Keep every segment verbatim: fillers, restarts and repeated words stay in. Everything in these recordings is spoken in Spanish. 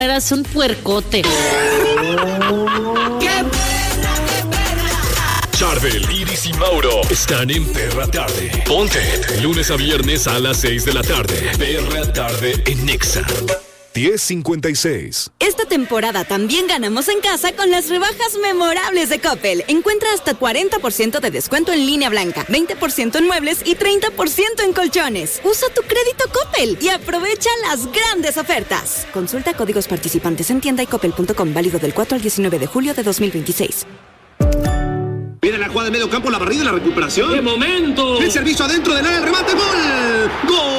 Eras un puercote. ¡Qué perra, qué perra! Charbel, Iris y Mauro están en Perra Tarde. Ponte lunes a viernes a las seis de la tarde. Perra Tarde en Nexa. diez cincuenta y seis. Esta temporada también ganamos en casa con las rebajas memorables de Coppel. Encuentra hasta cuarenta por ciento de descuento en línea blanca, veinte por ciento en muebles y treinta por ciento en colchones. Usa tu crédito Coppel y aprovecha las grandes ofertas. Consulta códigos participantes en tienda y coppel punto com, válido del cuatro al diecinueve de julio de dos mil veintiséis. Viene la jugada de medio campo, la barrida y la recuperación. ¡Qué momento! El servicio adentro del área, el remate, ¡gol!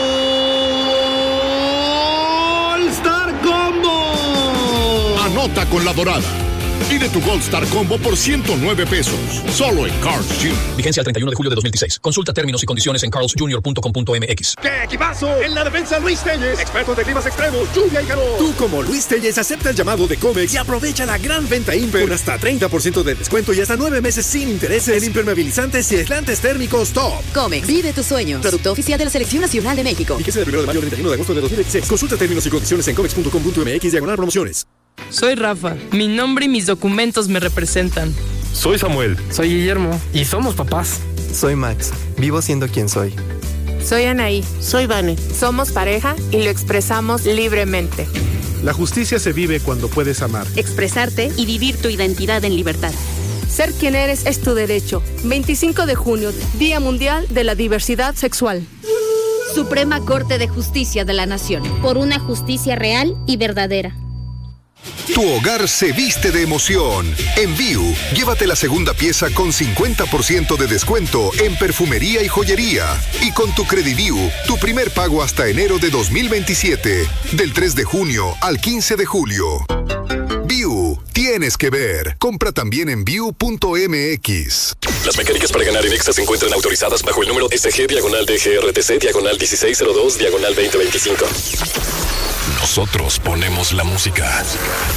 ¡Gol! ¡Star Combo! Anota con la dorada. Pide tu Gold Star Combo por ciento nueve pesos. Solo en Carl's Junior Vigencia el treinta y uno de julio de dos mil dieciséis. Consulta términos y condiciones en carls junior punto com punto m x. ¡Qué equipazo! En la defensa, Luis Telles. Expertos de climas extremos, lluvia y calor. Tú, como Luis Telles, acepta el llamado de Comex y aprovecha la gran venta Imper con hasta treinta por ciento de descuento y hasta nueve meses sin intereses en impermeabilizantes y aislantes térmicos Top. Comex, vive tus sueños. Producto oficial de la Selección Nacional de México. Fíjese del primero de mayo al treinta y uno de agosto de dos mil veintiséis. Consulta términos y condiciones en comex punto com punto m x diagonal promociones. Soy Rafa. Mi nombre y mis documentos me representan. Soy Samuel. Soy Guillermo. Y somos papás. Soy Max. Vivo siendo quien soy. Soy Anaí. Soy Vane. Somos pareja y lo expresamos libremente. La justicia se vive cuando puedes amar. Expresarte y vivir tu identidad en libertad. Ser quien eres es tu derecho. veinticinco de junio, Día Mundial de la Diversidad Sexual. Suprema Corte de Justicia de la Nación. Por una justicia real y verdadera. Tu hogar se viste de emoción. En Viu, llévate la segunda pieza con cincuenta por ciento de descuento en perfumería y joyería. Y con tu Crediviu, tu primer pago hasta enero de dos mil veintisiete. Del tres de junio al quince de julio. Viu, tienes que ver. Compra también en viu punto m x. Las mecánicas para ganar en Nexa se encuentran autorizadas bajo el número S G diagonal D G R T C diagonal dieciséis cero dos diagonal veinte veinticinco. Nosotros ponemos la música.